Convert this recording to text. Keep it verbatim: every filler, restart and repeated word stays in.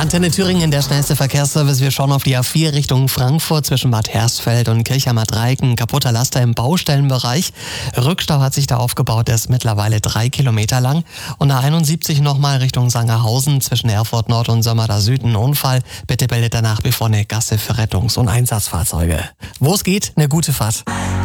Antenne Thüringen, der schnellste Verkehrsservice. Wir schauen auf die A vier Richtung Frankfurt zwischen Bad Hersfeld und Kirchheimer-Dreiecken. Kaputter Laster im Baustellenbereich. Rückstau hat sich da aufgebaut, der ist mittlerweile drei Kilometer lang. Und A einundsiebzig nochmal Richtung Sangerhausen zwischen Erfurt Nord und Sömmerda Süd ein Unfall. Bitte bildet danach bevor eine Gasse für Rettungs- und Einsatzfahrzeuge. Wo es geht, eine gute Fahrt.